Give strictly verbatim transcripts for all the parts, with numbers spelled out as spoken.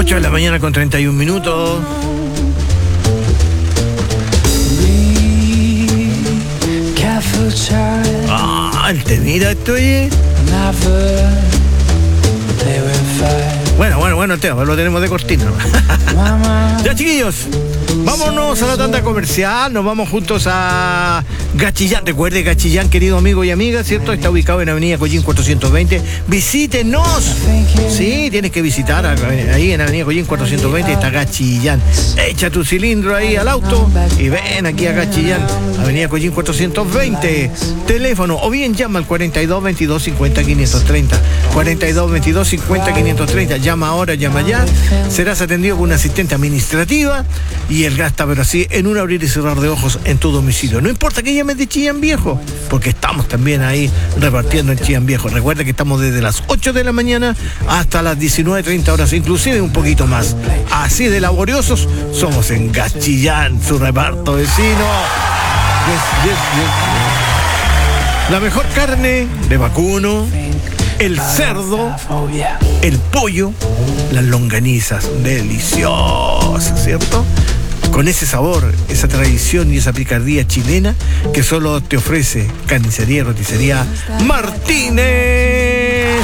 ocho de la mañana con treinta y un minutos. Ah, el temita estoy. Bueno, bueno, bueno, Teo, lo tenemos de cortina. Ya, chiquillos, vámonos a la tanda comercial. Nos vamos juntos a Gachillán. Recuerde, Gachillán, querido amigo y amiga, ¿cierto? Está ubicado en Avenida Collín cuatrocientos veinte. Visítenos. Sí, tienes que visitar ahí en Avenida Collín cuatrocientos veinte. Está Gachillán. Echa tu cilindro ahí al auto y ven aquí a Gachillán, Avenida Collín cuatrocientos veinte. Teléfono, o bien llama al cuarenta y dos veintidós cincuenta quinientos treinta. cuarenta y dos veintidós cincuenta quinientos treinta. Llama ahora, llama ya. Serás atendido por una asistente administrativa y el gasta, pero así, en un abrir y cerrar de ojos en tu domicilio. No importa que llames de Chillán Viejo, porque estamos también ahí repartiendo en Chillán Viejo. Recuerda que estamos desde las ocho de la mañana hasta las diecinueve treinta horas, inclusive un poquito más. Así de laboriosos somos en Gachillán, su reparto vecino. Yes, yes, yes. La mejor carne de vacuno, el cerdo, el pollo, las longanizas, deliciosas, ¿cierto? Con ese sabor, esa tradición y esa picardía chilena que solo te ofrece Carnicería y Roticería Martínez.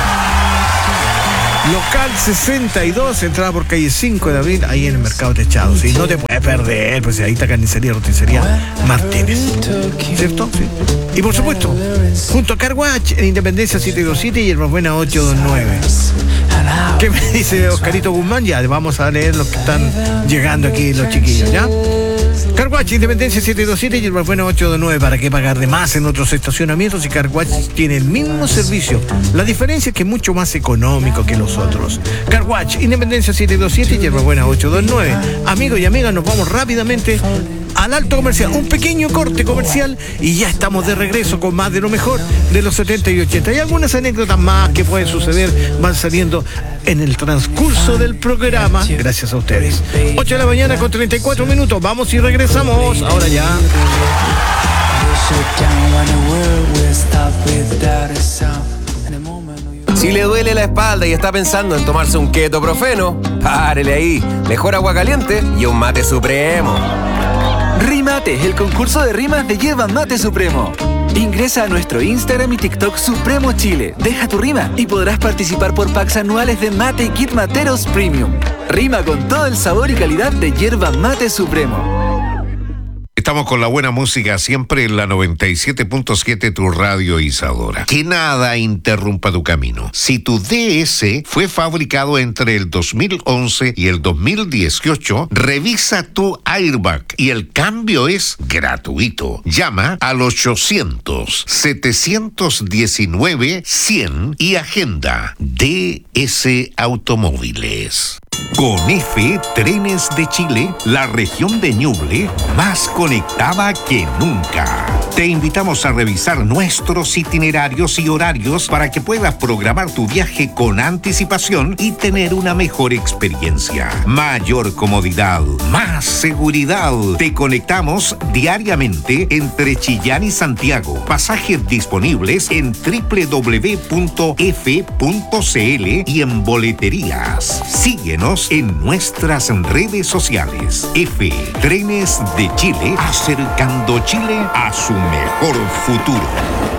Local sesenta y dos, entrada por calle cinco de abril, ahí en el Mercado Techado. Sí, no te puedes perder, pues ahí está Carnicería y Roticería Martínez, ¿cierto? Sí. Y por supuesto, junto a Carwatch en Independencia setecientos veintisiete y Hermosbuena ochocientos veintinueve. ¿Qué me dice Oscarito Guzmán? Ya, vamos a leer los que están llegando aquí, los chiquillos, ¿ya? Carwatch, Independencia setecientos veintisiete y Hermosbuena ochocientos veintinueve. ¿Para qué pagar de más en otros estacionamientos? Y Carwatch tiene el mismo servicio. La diferencia es que es mucho más económico que los otros. Carwatch, Independencia setecientos veintisiete y Hermosbuena ochocientos veintinueve. Amigos y amigas, nos vamos rápidamente al alto comercial, un pequeño corte comercial y ya estamos de regreso con más de lo mejor de los setenta y ochenta. Y algunas anécdotas más que pueden suceder van saliendo en el transcurso del programa, gracias a ustedes. ocho de la mañana con treinta y cuatro minutos, vamos y regresamos, ahora ya. Si le duele la espalda y está pensando en tomarse un ketoprofeno, párele ahí, mejor agua caliente y un mate supremo. Rimate, el concurso de rimas de Yerba Mate Supremo. Ingresa a nuestro Instagram y TikTok Supremo Chile. Deja tu rima y podrás participar por packs anuales de Mate y Kit Materos Premium. Rima con todo el sabor y calidad de Yerba Mate Supremo. Estamos con la buena música siempre en la noventa y siete punto siete, tu radio Isadora. Que nada interrumpa tu camino. Si tu D S fue fabricado entre el dos mil once y el dos mil dieciocho, revisa tu airbag y el cambio es gratuito. Llama al ochocientos, setecientos diecinueve, cien y agenda D S Automóviles. Con F, Trenes de Chile, la región de Ñuble más conectada que nunca. Te invitamos a revisar nuestros itinerarios y horarios para que puedas programar tu viaje con anticipación y tener una mejor experiencia. Mayor comodidad, más seguridad. Te conectamos diariamente entre Chillán y Santiago. Pasajes disponibles en doble u doble u doble u punto f punto c l y en boleterías. Síguenos en nuestras redes sociales. F, Trenes de Chile, acercando Chile a su mejor futuro.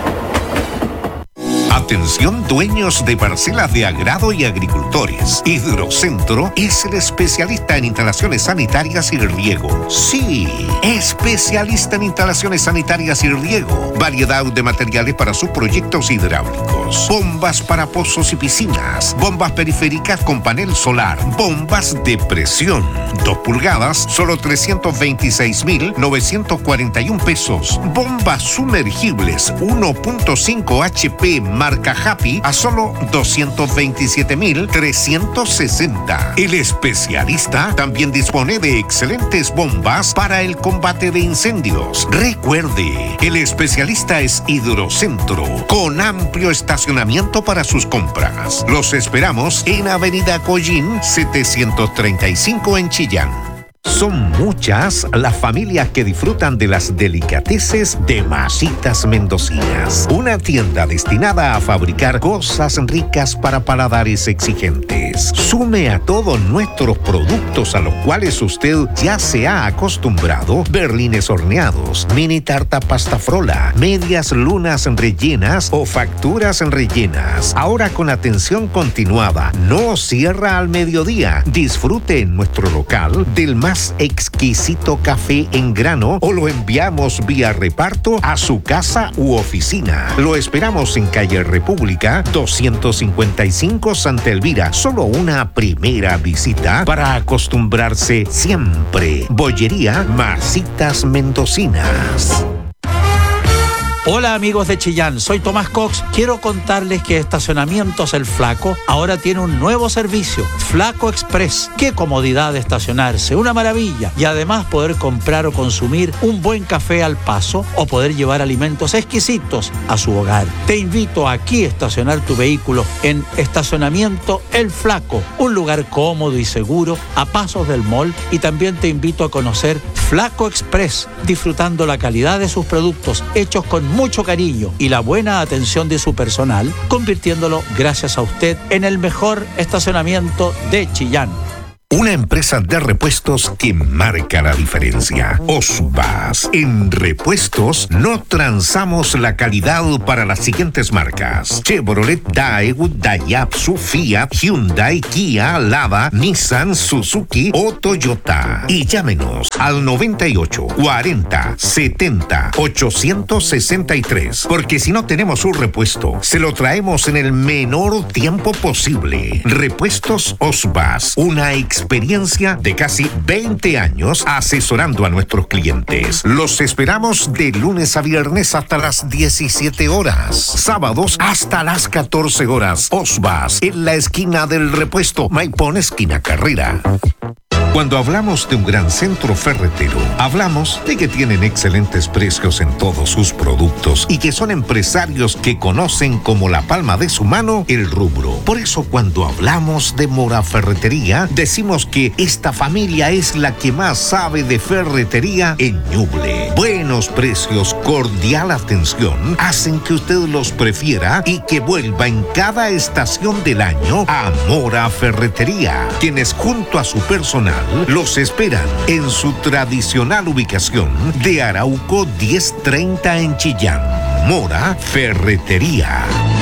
Atención dueños de parcelas de agrado y agricultores. Hidrocentro es el especialista en instalaciones sanitarias y riego. Sí, especialista en instalaciones sanitarias y riego. Variedad de materiales para sus proyectos hidráulicos. Bombas para pozos y piscinas. Bombas periféricas con panel solar. Bombas de presión. Dos pulgadas, solo trescientos veintiséis mil novecientos cuarenta y un pesos. Bombas sumergibles uno punto cinco H P marca Happy a solo doscientos veintisiete mil trescientos sesenta. El especialista también dispone de excelentes bombas para el combate de incendios. Recuerde, el especialista es Hidrocentro, con amplio estacionamiento para sus compras. Los esperamos en Avenida Collín setecientos treinta y cinco en Chillán. Son muchas las familias que disfrutan de las delicateces de Masitas Mendocinas, una tienda destinada a fabricar cosas ricas para paladares exigentes. Sume a todos nuestros productos a los cuales usted ya se ha acostumbrado: berlines horneados, mini tarta pasta frola, medias lunas rellenas o facturas rellenas. Ahora con atención continuada, no cierra al mediodía. Disfrute en nuestro local del más exquisito café en grano o lo enviamos vía reparto a su casa u oficina. Lo esperamos en calle República doscientos cincuenta y cinco, Santa Elvira. Solo una primera visita para acostumbrarse siempre. Bollería Masitas Mendocinas. Hola amigos de Chillán, soy Tomás Cox. Quiero contarles que Estacionamientos El Flaco ahora tiene un nuevo servicio, Flaco Express. Qué comodidad de estacionarse, una maravilla. Y además poder comprar o consumir un buen café al paso o poder llevar alimentos exquisitos a su hogar. Te invito aquí a estacionar tu vehículo en Estacionamiento El Flaco, un lugar cómodo y seguro a pasos del mall, y también te invito a conocer Flaco Express, disfrutando la calidad de sus productos hechos con mucho cariño y la buena atención de su personal, convirtiéndolo, gracias a usted, en el mejor estacionamiento de Chillán. Una empresa de repuestos que marca la diferencia. Osbas. En repuestos no transamos la calidad para las siguientes marcas: Chevrolet, Daewoo, Daihatsu, Fiat, Hyundai, Kia, Lada, Nissan, Suzuki o Toyota. Y llámenos al noventa y ocho, cuarenta, setenta, ochocientos sesenta y tres, porque si no tenemos un repuesto, se lo traemos en el menor tiempo posible. Repuestos Osbas, una experiencia de casi veinte años asesorando a nuestros clientes. Los esperamos de lunes a viernes hasta las diecisiete horas, sábados hasta las catorce horas. Osbas, en la esquina del repuesto, Maipón, esquina Carrera. Cuando hablamos de un gran centro ferretero, hablamos de que tienen excelentes precios en todos sus productos y que son empresarios que conocen como la palma de su mano el rubro. Por eso, cuando hablamos de Mora Ferretería, decimos que esta familia es la que más sabe de ferretería en Ñuble. Buenos precios, cordial atención, hacen que usted los prefiera y que vuelva en cada estación del año a Mora Ferretería, quienes junto a su personal los esperan en su tradicional ubicación de Arauco diez treinta en Chillán. Mora Ferretería.